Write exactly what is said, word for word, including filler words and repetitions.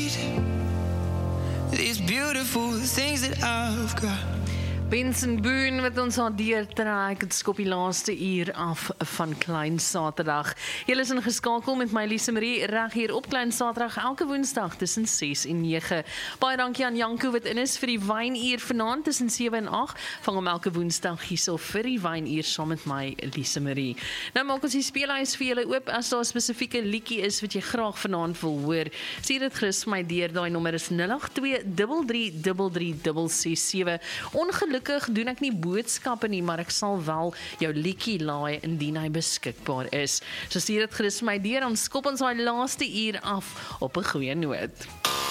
need these beautiful things that I've got. Benson Boone wat ons aan deurtrek, het skop die laaste uur af van Klein Saterdag. Julle is ingeskakel met my Lise Marie reg hier op Klein Saterdag elke woensdag tussen ses en nege. Baie dankie aan Janko wat in is vir die wynuur vanaand tussen sewe en agt. Vang hom elke woensdag hierso vir die wynuur saam met my Lise Marie. Nou maak ons die speelhuis vir julle oop as daar 'n spesifieke liedjie is wat jy graag vanaand wil hoor. Stuur dit gerus vir my deur, daai nommer is nul agt twee drie drie drie drie drie ses sewe. Ongelukkig doen ek nie boodskappe nie, maar ek sal wel jou liedjie laai indien hy beskikbaar is. So stuur dit gerus vir my deur, dan skop ons daai laaste uur af op 'n goeie noot.